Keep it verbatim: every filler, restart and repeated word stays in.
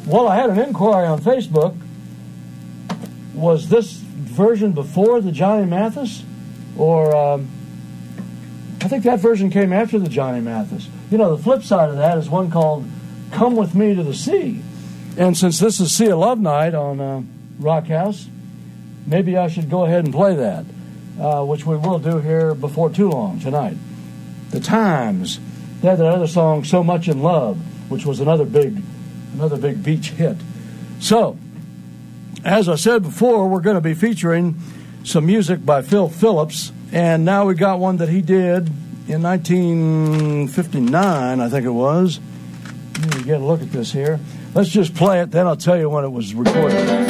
Well, I had an inquiry on Facebook. Was this version before the Johnny Mathis? Or, um, I think that version came after the Johnny Mathis. You know, the flip side of that is one called Come With Me to the Sea. And since this is Sea of Love Night on uh, Rock House, maybe I should go ahead and play that, uh, which we will do here before too long tonight. The Times. They had that other song, So Much in Love, which was another big, another big beach hit. So, as I said before, we're going to be featuring some music by Phil Phillips, and now we got one that he did in nineteen fifty-nine, I think it was. Let me get a look at this here. Let's just play it, then I'll tell you when it was recorded.